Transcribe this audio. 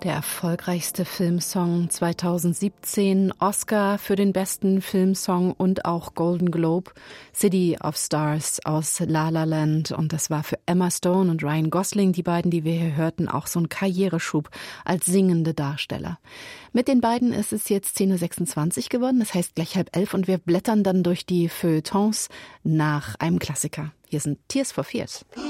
Der erfolgreichste Filmsong 2017, Oscar für den besten Filmsong und auch Golden Globe, City of Stars aus La La Land. Und das war für Emma Stone und Ryan Gosling, die beiden, die wir hier hörten, auch so ein Karriereschub als singende Darsteller. Mit den beiden ist es jetzt 10.26 Uhr geworden, das heißt gleich 10:30 und wir blättern dann durch die Feuilletons nach einem Klassiker. Hier sind Tears for Fears.